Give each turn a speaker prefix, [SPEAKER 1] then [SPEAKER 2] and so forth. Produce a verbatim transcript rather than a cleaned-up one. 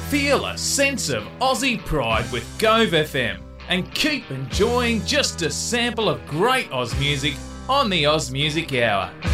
[SPEAKER 1] Feel a sense of Aussie pride with Gove F M and keep enjoying just a sample of great Oz music on the Oz Music Hour.